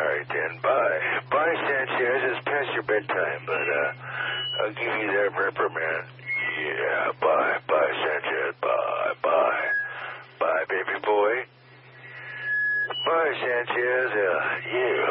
right, then. Bye. Bye, Sanchez. It's past your bedtime, but I'll give you that reprimand. Yeah, bye. Bye, Sanchez. Bye. Bye. Bye, baby boy. Bye, Sanchez. You.